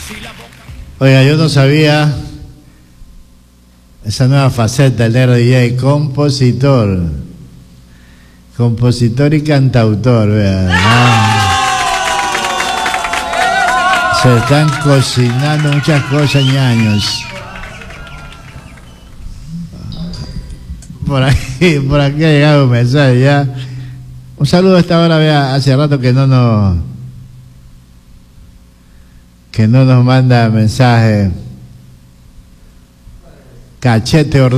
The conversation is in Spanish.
Oiga, yo no sabía esa nueva faceta del negro DJ, compositor y cantautor, vea. Se están cocinando muchas cosas, ñaños. Por aquí ha llegado un mensaje ya. Un saludo a esta hora, vea, hace rato que no nos manda mensaje. Cachete